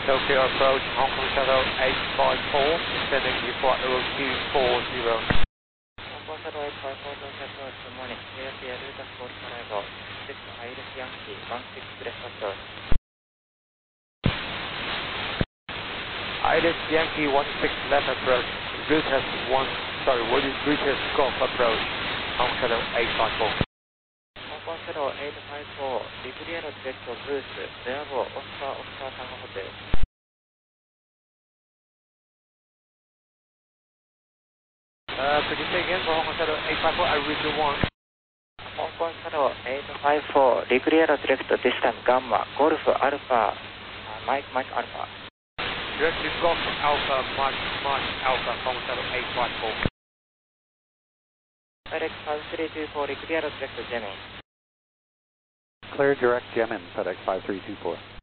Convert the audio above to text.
Tokyo approach, Hong Kong Shuttle 854, descending to flight level 240. Hong Kong Shuttle 854 到着ローズ、モーニング、JFK ルータスコールサライボ、6アイレスヤンキー、16 left approach. Iris Yankee 16 left approach, route has Golf approach, Hong Kong Shuttle 854. Hong Kong Shuttle 854, declare direct Bruce, Bravo, Oscar Tango Hotel. Could you say again for Hong Kong Shuttle 854, I read you 1. Hong Kong Shuttle 854, declare direct distance Gamma, Golf Alpha, Mike Alpha. Direct to Golf Alpha, Mark Alpha, Hong Kong Shuttle 854. FedEx 5324, declare direct Gemini. Clear direct Gemin, FedEx 5324.